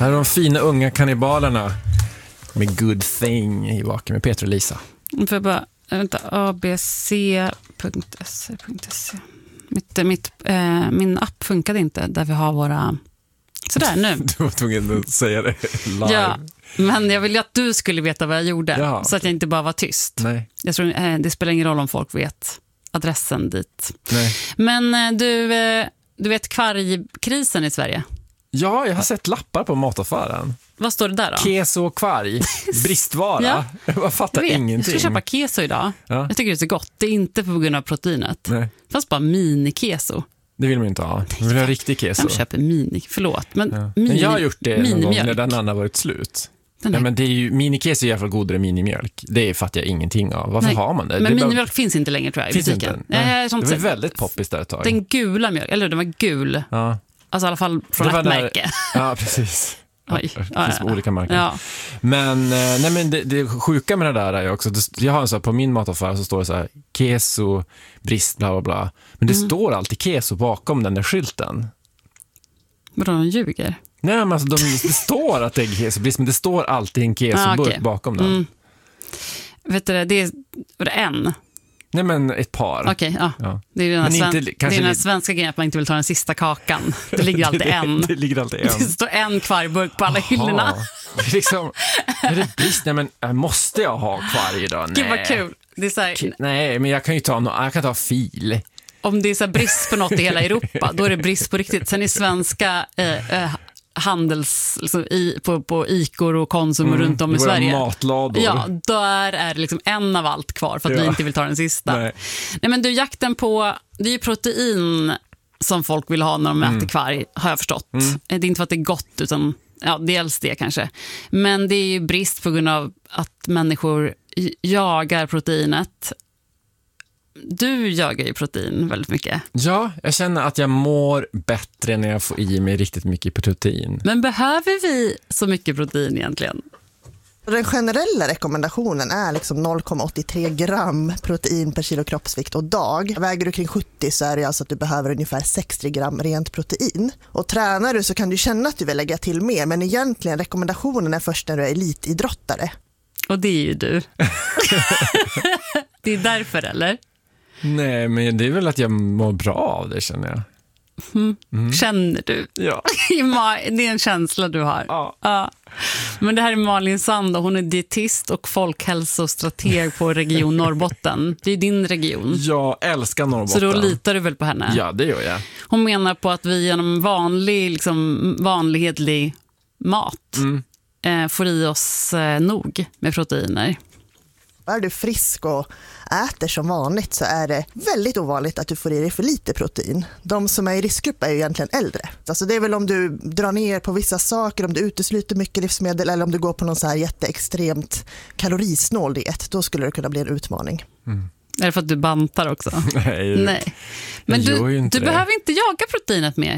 Här är de fina unga kannibalerna med Good Thing i Vaken med Peter och Lisa. För bara, vänta, abc.se. Min app funkade inte där vi har våra... Sådär nu. Du var tvungen att säga det live. Ja, men jag ville att du skulle veta vad jag gjorde. Ja, så att jag inte bara var tyst. Nej. Jag tror det spelar ingen roll om folk vet adressen dit. Nej. Men du vet kvargkrisen i Sverige? Ja, jag har sett lappar på mataffären. Vad står det där då? Keso och kvarg, bristvara. Ja. Jag fattar ingenting. Jag ska köpa keso idag. Ja. Jag tycker det är så gott. Det är inte på grund av proteinet. Nej. Fast bara mini-keso. Det vill man inte ha. Man vill ha riktig keso. Jag köper förlåt. Men, Men jag har gjort det någon gång när minimjölk. den andra varit slut. Ja, men det är ju, minikeso är i alla fall godare än minimjölk. Det fattar jag ingenting av. Varför har man det? Men det minimjölk finns inte längre tror jag i butiken. Det var väldigt poppis där ett tag. Den gula mjölk, eller den var gul. Ja. Alltså i alla fall från ett märke. Ja, precis. Oj. Det finns på olika märken. Ja. Men, det sjuka med det där är också, jag har en så här, på min mataffär så står det så här, keso, brist, bla bla bla. Men det står alltid keso bakom den där skylten. Vadå, de ljuger? Nej, men alltså, det står att det är kesobrist, men det står alltid en kesoburk bakom den. Vet du det är en? Nej, men ett par. Okej, ja. Det är ju den svenska grejen att man inte vill ta den sista kakan. Det ligger alltid en. Det ligger alltid en. Det står en kvargburk på alla hyllorna. Det är liksom, är det brist? Nej, men måste jag ha kvarg idag? Nej. Gud vad kul. Det är så här, nej, men jag kan ju ta fil. Om det är så här brist på något i hela Europa, då är det brist på riktigt. Sen är svenska handels liksom, på Ikor och Konsum och runt om i Sverige. Matlador. Ja, där är det liksom en av allt kvar för att vi inte vill ta den sista. Nej, men du, jakten på, det är ju protein som folk vill ha när de äter kvarg, har jag förstått. Det är inte för att det är gott, utan dels det kanske. Men det är ju brist på grund av att människor jagar proteinet. Du jagar ju protein väldigt mycket. Ja, jag känner att jag mår bättre när jag får i mig riktigt mycket protein. Men behöver vi så mycket protein egentligen? Den generella rekommendationen är liksom 0,83 gram protein per kilo kroppsvikt och dag. Väger du kring 70 så är det alltså att du behöver ungefär 60 gram rent protein. Och tränar du så kan du känna att du vill lägga till mer, men egentligen rekommendationen är först när du är elitidrottare. Och det är ju du. Det är därför, eller? Nej, men det är väl att jag mår bra av det, känner jag. Känner du? Ja. Det är en känsla du har. Ja. Men det här är Malin Sand och hon är dietist och folkhälsostrateg på Region Norrbotten. Det är din region. Jag älskar Norrbotten. Så då litar du väl på henne? Ja, det gör jag. Hon menar på att vi genom vanlighetlig mat får i oss nog med proteiner. Är du frisk och äter som vanligt så är det väldigt ovanligt att du får i dig för lite protein. De som är i riskgrupp är ju egentligen äldre. Alltså det är väl om du drar ner på vissa saker, om du utesluter mycket livsmedel eller om du går på någon så här jätteextremt kalorisnål diet. Då skulle det kunna bli en utmaning. Är det för att du bantar också? Nej. Men du behöver inte jaga proteinet mer.